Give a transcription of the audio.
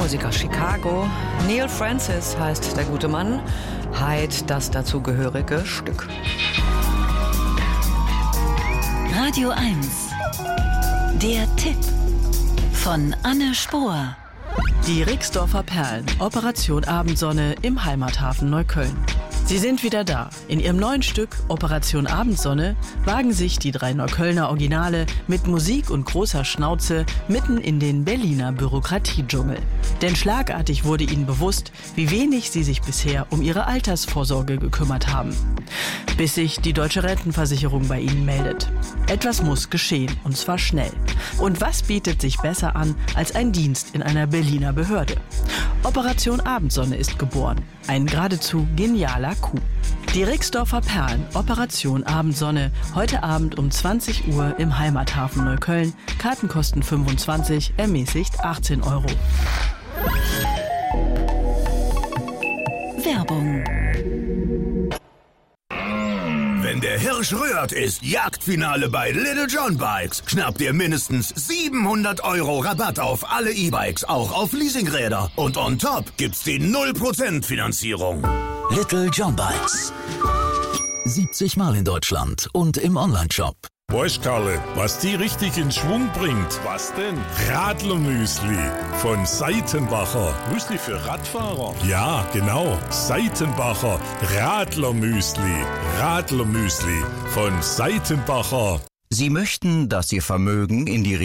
Musik aus Chicago. Neil Francis heißt der gute Mann. Hyde das dazugehörige Stück. Radio 1. Der Tipp von Anne Spohr. Die Rixdorfer Perlen, Operation Abendsonne im Heimathafen Neukölln. Sie sind wieder da. In ihrem neuen Stück Operation Abendsonne wagen sich die 3 Neuköllner Originale mit Musik und großer Schnauze mitten in den Berliner Bürokratiedschungel. Denn schlagartig wurde ihnen bewusst, wie wenig sie sich bisher um ihre Altersvorsorge gekümmert haben. Bis sich die Deutsche Rentenversicherung bei ihnen meldet. Etwas muss geschehen, und zwar schnell. Und was bietet sich besser an als ein Dienst in einer Berliner Behörde? Operation Abendsonne ist geboren. Ein geradezu genialer Coup. Die Rixdorfer Perlen, Operation Abendsonne, heute Abend um 20 Uhr im Heimathafen Neukölln. Karten kosten 25, ermäßigt 18 €. Werbung. Wenn der Hirsch rührt, ist Jagdfinale bei Little John Bikes. Schnappt ihr mindestens 700 € Rabatt auf alle E-Bikes, auch auf Leasingräder. Und on top gibt's die 0% Finanzierung. Little John Bikes. 70 Mal in Deutschland und im Onlineshop. Weißt Karle, was die richtig in Schwung bringt? Was denn? Radlermüsli von Seitenbacher. Müsli für Radfahrer? Ja, genau. Seitenbacher Radlermüsli. Radlermüsli von Seitenbacher. Sie möchten, dass Ihr Vermögen in die